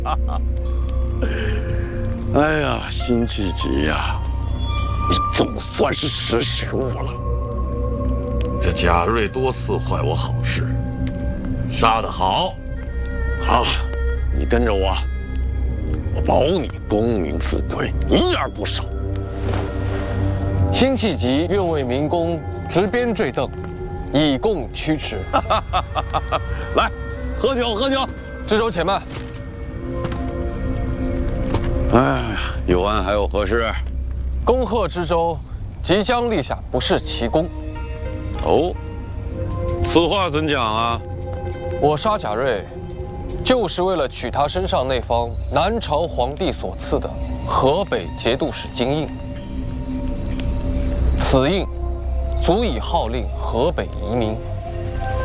哎呀，辛弃疾呀，你总算是识时务了。 这贾瑞多次坏我好事，杀得好。 好，你跟着我，我保你功名富贵一样不少。 辛弃疾愿为明公执鞭坠镫，以供驱驰。 来，喝酒，喝酒。 知州且慢。 哎呀，有案还有何事？ 恭贺知州即将立下不世奇功。 哦，此话怎讲啊？ 我杀贾瑞，就是为了取他身上那方南朝皇帝所赐的河北节度使金印。此印足以号令河北移民。